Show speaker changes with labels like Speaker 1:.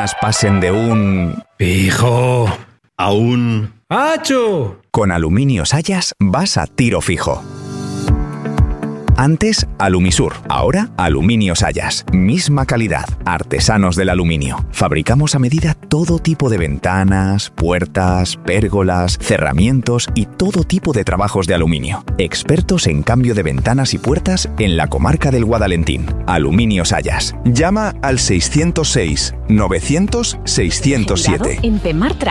Speaker 1: ventanas pasen de un...
Speaker 2: Fijo. A un...
Speaker 3: ¡Hacho!
Speaker 1: Con Aluminio Sayas vas a tiro fijo. Antes, Alumisur. Ahora, Aluminio Sayas. Misma calidad. Artesanos del aluminio. Fabricamos a medida todo tipo de ventanas, puertas, pérgolas, cerramientos y todo tipo de trabajos de aluminio. Expertos en cambio de ventanas y puertas en la comarca del Guadalentín. Aluminio Sayas. Llama al 606 900 607.
Speaker 4: En Pemartra